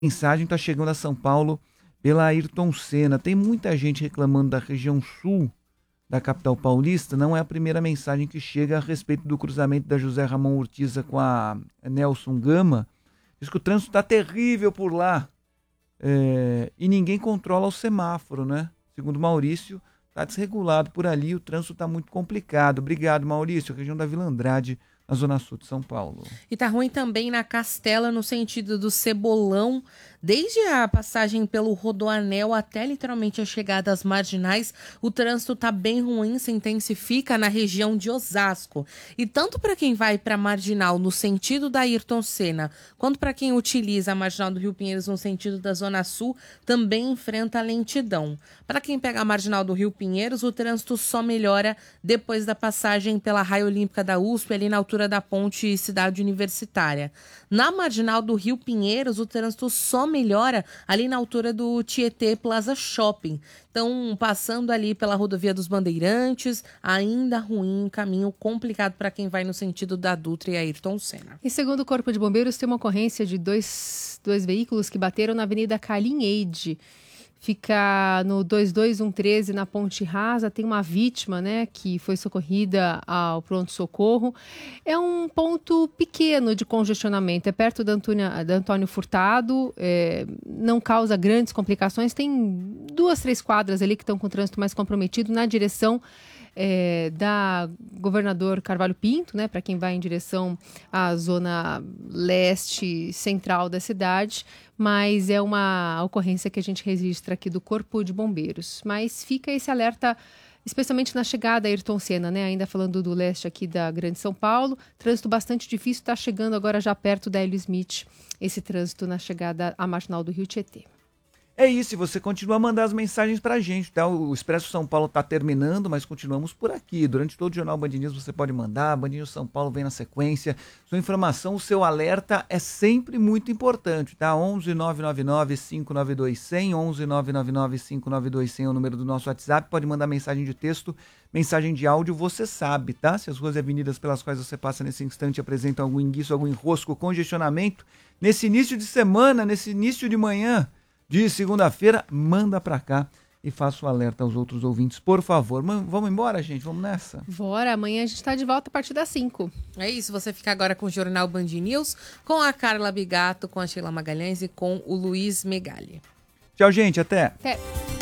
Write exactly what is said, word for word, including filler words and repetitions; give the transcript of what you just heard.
mensagem está chegando a São Paulo pela Ayrton Senna. Tem muita gente reclamando da região sul da capital paulista. Não é a primeira mensagem que chega a respeito do cruzamento da José Ramon Urtiza com a Nelson Gama. Diz que o trânsito está terrível por lá é, e ninguém controla o semáforo, né? Segundo Maurício, está desregulado por ali, o trânsito está muito complicado. Obrigado, Maurício. Região da Vila Andrade, na zona sul de São Paulo. E tá ruim também na Castela, no sentido do Cebolão, desde a passagem pelo Rodoanel até literalmente a chegada às Marginais, o trânsito tá bem ruim, se intensifica na região de Osasco. E tanto para quem vai para a Marginal no sentido da Ayrton Senna, quanto para quem utiliza a Marginal do Rio Pinheiros no sentido da Zona Sul, também enfrenta lentidão. Para quem pega a Marginal do Rio Pinheiros, o trânsito só melhora depois da passagem pela Raia Olímpica da U S P, ali na altura da ponte Cidade Universitária. Na Marginal do Rio Pinheiros, o trânsito só melhora ali na altura do Tietê Plaza Shopping. Então, passando ali pela rodovia dos Bandeirantes, ainda ruim, caminho complicado para quem vai no sentido da Dutra e Ayrton Senna. E segundo o Corpo de Bombeiros, tem uma ocorrência de dois, dois veículos que bateram na Avenida Kalim Eide. Fica no dois dois um treze, na Ponte Rasa. Tem uma vítima, né, que foi socorrida ao pronto-socorro. É um ponto pequeno de congestionamento. É perto da Antônio, da Antônio Furtado. É, não causa grandes complicações. Tem duas, três quadras ali que estão com o trânsito mais comprometido na direção É, da Governador Carvalho Pinto, né, para quem vai em direção à zona leste central da cidade, mas é uma ocorrência que a gente registra aqui do Corpo de Bombeiros. Mas fica esse alerta, especialmente na chegada a Ayrton Senna, né, ainda falando do leste aqui da Grande São Paulo, trânsito bastante difícil, está chegando agora já perto da Hélio Smith, esse trânsito na chegada à Marginal do Rio Tietê. É isso, e você continua a mandar as mensagens pra gente, tá? O Expresso São Paulo tá terminando, mas continuamos por aqui. Durante todo o Jornal Band News você pode mandar, Band News São Paulo vem na sequência. Sua informação, o seu alerta é sempre muito importante, tá? onze nove nove nove, cinco nove dois, zero zero, onze nove nove nove, cinco nove dois, zero zero é o número do nosso WhatsApp. Pode mandar mensagem de texto, mensagem de áudio, você sabe, tá? Se as ruas e avenidas pelas quais você passa nesse instante apresentam algum enguiço, algum enrosco, congestionamento, nesse início de semana, nesse início de manhã, de segunda-feira, manda pra cá e faça o alerta aos outros ouvintes, por favor. Vamos embora, gente? Vamos nessa? Bora, amanhã a gente tá de volta a partir das cinco. É isso, você fica agora com o Jornal Band News, com a Carla Bigato, com a Sheila Magalhães e com o Luiz Megali. Tchau, gente, até. Até.